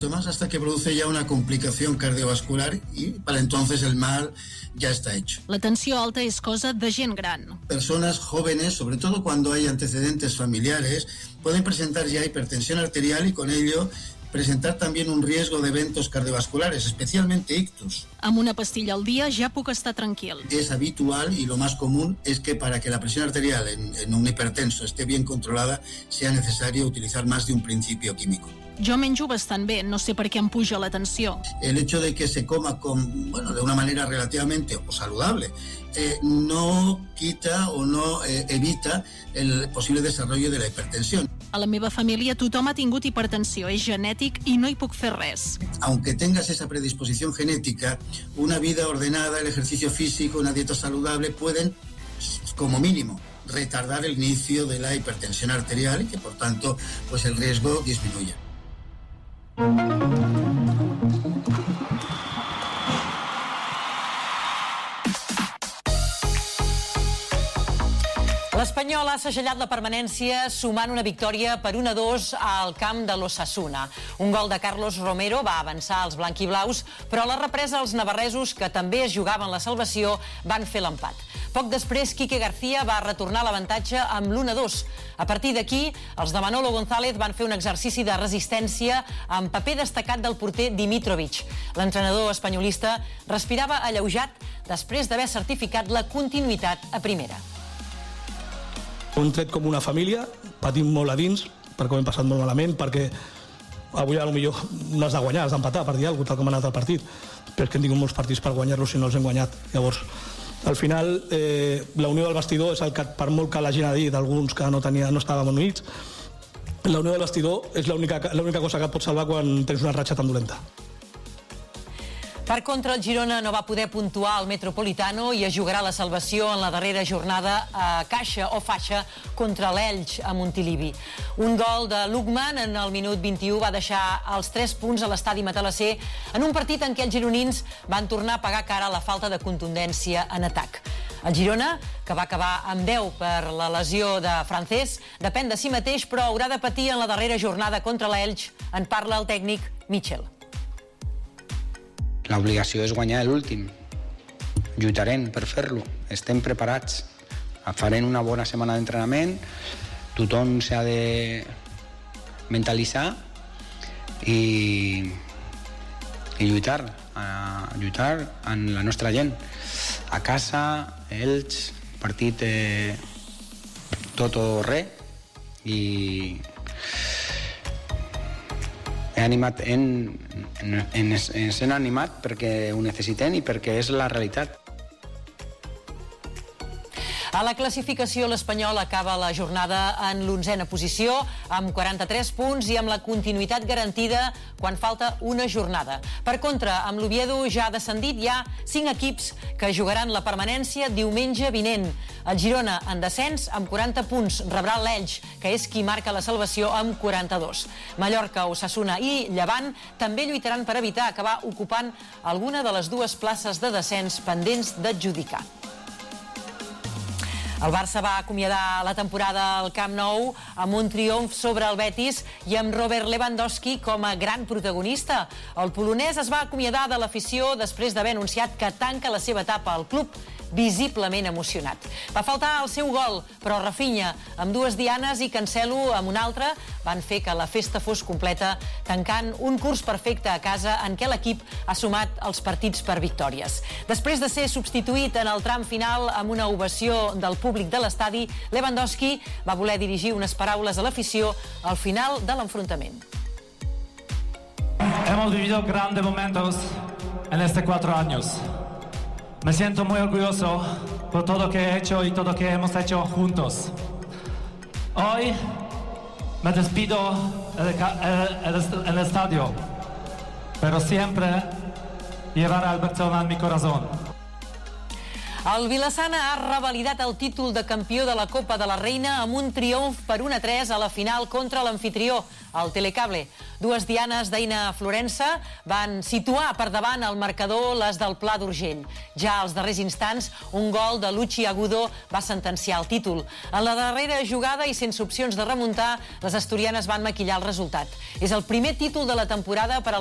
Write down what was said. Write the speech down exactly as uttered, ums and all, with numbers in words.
hasta que produce ya una complicación cardiovascular y para entonces el mal ya está hecho. La tensió alta és cosa de gent gran. Personas jóvenes, sobre todo cuando hay antecedentes familiares, pueden presentar ya hipertensión arterial y con ello presentar también un riesgo de eventos cardiovasculares, especialmente ictus. Amb una pastilla al dia ja puc estar tranquil. Es habitual y lo más común es que para que la presión arterial en, en un hipertenso esté bien controlada sea necesario utilizar más de un principio químico. Jo menjo bastant bé, no sé per què em puja la tensió. El hecho de que se coma con, bueno, de una manera relativamente o saludable eh, no quita o no eh, evita el posible desarrollo de la hipertensión. A la meva família tothom ha tingut hipertensió, és genètic i no hi puc fer res. Aunque tengas esa predisposición genética, una vida ordenada, el ejercicio físico, una dieta saludable pueden, como mínimo, retardar el inicio de la hipertensión arterial y que por tanto pues el riesgo disminuya. L'Espanyol ha segellat la permanència sumant una victòria per un a dos al camp de l'Osasuna. Un gol de Carlos Romero va avançar als blanquiblaus, però a la represa els navarresos, que també es jugaven la salvació, van fer l'empat. Poc després, Quique García va retornar l'avantatge amb l'u a dos. A partir d'aquí, els de Manolo González van fer un exercici de resistència amb paper destacat del porter Dimitrovic. L'entrenador espanyolista respirava alleujat després d'haver certificat la continuïtat a primera. Un tret com una família, patim molt a dins, perquè ho hem passat molt malament, perquè avui potser no has de guanyar, has d'empatar per dir alguna cosa, tal com ha anat el partit, però és que hem tingut molts partits per guanyar-los si no els hem guanyat. Llavors, al final, eh, la unió del vestidor és el que, per molt que la gent ha dit, alguns que no, tenia, no estàvem units, la unió del vestidor és l'única l'única cosa que et pot salvar quan tens una ratxa tan dolenta. Per contra, el Girona no va poder puntuar al Metropolitano i es jugarà la salvació en la darrera jornada a caixa o faixa contra l'Elx a Montilivi. Un gol de Lukman en el minut vint-i-u va deixar els tres punts a l'estadi matalasser en un partit en què els gironins van tornar a pagar cara a la falta de contundència en atac. El Girona, que va acabar amb deu per la lesió de Francés, depèn de si mateix, però haurà de patir en la darrera jornada contra l'Elx. En parla el tècnic Michel. L'obligació és guanyar l'últim. Lluitarem per fer-lo. Estem preparats. Farem una bona setmana d'entrenament. Tothom s'ha de mentalitzar i, i lluitar. A lluitar amb la nostra gent. A casa, ells, partit eh, tot o res. I he animat en, en, en, en ser animat perquè ho necessitem i perquè és la realitat. A la classificació, l'Espanyol acaba la jornada en l'onzena posició, amb quaranta-tres punts i amb la continuïtat garantida quan falta una jornada. Per contra, amb l'Oviedo ja descendit, hi ha cinc equips que jugaran la permanència diumenge vinent. El Girona, en descens, amb quaranta punts, rebrà l'Elx, que és qui marca la salvació amb quaranta-dos. Mallorca, Osasuna i Llevant també lluitaran per evitar acabar ocupant alguna de les dues places de descens pendents d'adjudicar. El Barça va acomiadar la temporada al Camp Nou amb un triomf sobre el Betis i amb Robert Lewandowski com a gran protagonista. El polonès es va acomiadar de l'afició després d'haver anunciat que tanca la seva etapa al club, visiblement emocionat. Va faltar el seu gol, però Rafinha, amb dues dianes i Cancelo amb una altra, van fer que la festa fos completa, tancant un curs perfecte a casa en què l'equip ha sumat els partits per victòries. Després de ser substituït en el tram final amb una ovació del públic de l'estadi, Lewandowski va voler dirigir unes paraules a l'afició al final de l'enfrontament. Hemos vivido grandes momentos en estos cuatro años. Me siento muy orgulloso por todo lo que he hecho y todo lo que hemos hecho juntos. Hoy me despido en el estadio, pero siempre llevaré al Barcelona en mi corazón. El Vilassana ha revalidat el títol de campió de la Copa de la Reina amb un triomf per un a tres a la final contra l'amfitrió, el Telecable. Dues dianes d'Eina Florença van situar per davant el marcador les del Pla d'Urgell. Ja als darrers instants, un gol de Luchi Agudo va sentenciar el títol. En la darrera jugada i sense opcions de remuntar, les asturianes van maquillar el resultat. És el primer títol de la temporada per a